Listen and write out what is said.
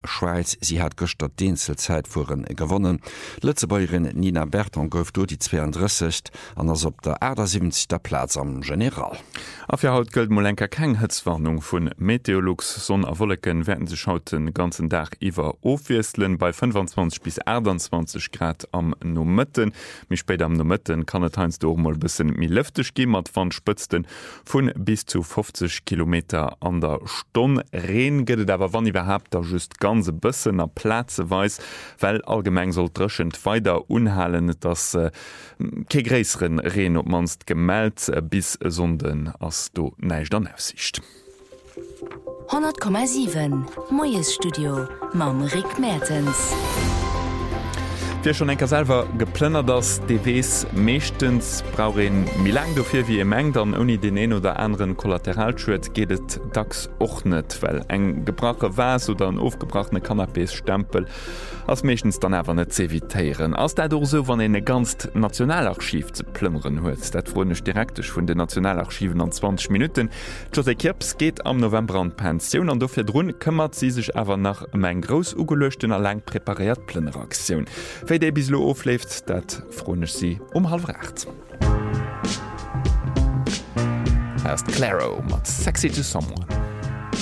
Schweiz. Sie hat gestern Dienzelzeitfuhren gewonnen. Lützebäuerin Nina Berton gouf do die 32 an ass op der 70. Platz am General. Auf der Haut gilt Molenka keine Hitzwarnung von Meteorlux. Sonne und Wolken werden sich heute den ganzen Tag über aufwieseln bei 25 bis 28 Grad am Nomitten. Mich später am Nomitten kann es heute doch mal ein bisschen mehr lüftig gehen, mit Wandspitzen von bis zu 50 Kilometer an der Stunde. Regen geht aber, wann überhaupt, da just ganz ein bisschen an Plätze weiß, weil allgemein soll drückend weiter unhalten, dass kein größeren Regen ob man es gemeldet bis Sonden als du nicht an Aussicht. 100,7 Moyes Studio Mam Rick Mertens. Wir schon enker selber geplënnert dass DWs mechtens brauchen mi lang dofir wie meng dann uni den een oder anderen Kollateralschwet gehtt dacks och net, weil eng gebrache was oder ein aufgebrachtene Kanapésstempel als mechtens dann ewer net zevitieren. Ass dadurch so wann en ganz Nationalarchiv ze plümmeren huet. Dat wurdech direktech vun den Nationalarchiven an 20 Minuten. Jose Kirps geht am November an Pension an dofir run kümmert sie sich awer nach eng gros ugelöschten a lang prepariert Plnneraktion. Wéi déi bislo ofleft, dat fronech sie 7:30. Erst Claro mat Sexy to Someone.